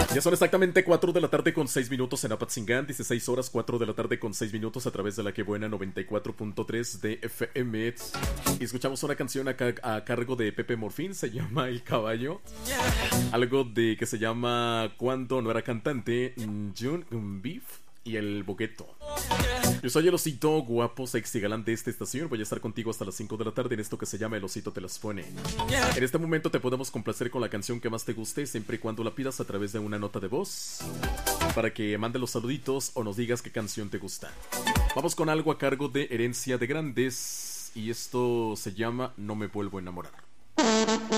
Ya son exactamente 4 de la tarde con 6 minutos en Apatzingán, 16 horas 4 de la tarde con 6 minutos a través de la que buena 94.3 de FM. Y escuchamos una canción a cargo de Pepe Morfín, se llama El Caballo. Algo de que se llama Cuando no era cantante, Jun Beef y El Bogueto. Yo soy el osito guapo, sexy galán de esta estación. Voy a estar contigo hasta las 5 de la tarde en esto que se llama El Osito Te Las Pone. En este momento te podemos complacer con la canción que más te guste, siempre y cuando la pidas a través de una nota de voz, para que mande los saluditos o nos digas qué canción te gusta. Vamos con algo a cargo de Herencia de Grandes, y esto se llama No me vuelvo a enamorar.